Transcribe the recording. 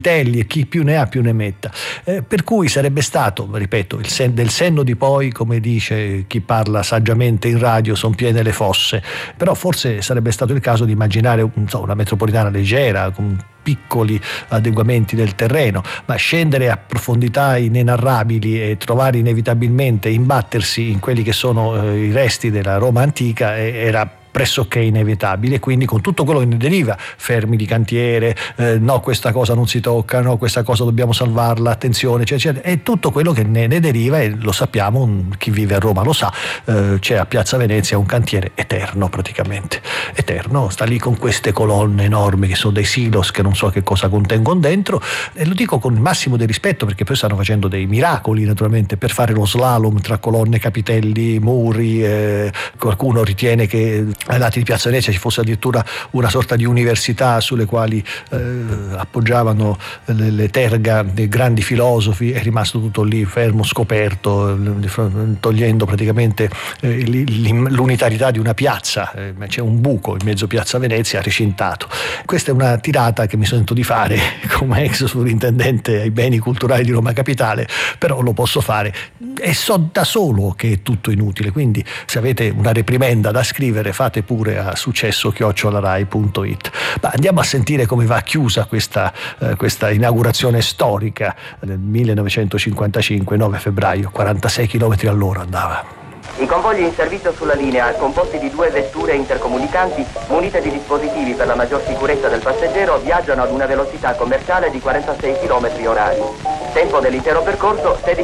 e chi più ne ha più ne metta, per cui sarebbe stato, ripeto, del senno di poi, come dice chi parla saggiamente in radio, son piene le fosse, però forse sarebbe stato il caso di immaginare una metropolitana leggera con piccoli adeguamenti del terreno, ma scendere a profondità inenarrabili e trovare inevitabilmente, imbattersi in quelli che sono i resti della Roma antica era pressoché inevitabile, quindi con tutto quello che ne deriva, fermi di cantiere, no questa cosa non si tocca, no questa cosa dobbiamo salvarla, attenzione, eccetera, e tutto quello che ne deriva, e lo sappiamo, chi vive a Roma lo sa, c'è a Piazza Venezia un cantiere eterno, praticamente eterno, sta lì con queste colonne enormi che sono dei silos che non so che cosa contengono dentro, e lo dico con il massimo del rispetto perché poi stanno facendo dei miracoli naturalmente per fare lo slalom tra colonne, capitelli, muri, qualcuno ritiene che ai lati di Piazza Venezia ci fosse addirittura una sorta di università sulle quali appoggiavano le terga dei grandi filosofi. È rimasto tutto lì fermo, scoperto, togliendo praticamente l'unitarietà di una piazza, c'è un buco in mezzo Piazza Venezia recintato. Questa è una tirata che mi sento di fare come ex sovrintendente ai beni culturali di Roma Capitale, però lo posso fare e so da solo che è tutto inutile, quindi se avete una reprimenda da scrivere fate pure a successo@rai.it. Ma andiamo a sentire come va chiusa questa inaugurazione storica nel 1955, 9 febbraio, 46 km all'ora andava. I convogli in servizio sulla linea, composti di 2 vetture intercomunicanti munite di dispositivi per la maggior sicurezza del passeggero, viaggiano ad una velocità commerciale di 46 km orari. Tempo dell'intero percorso 16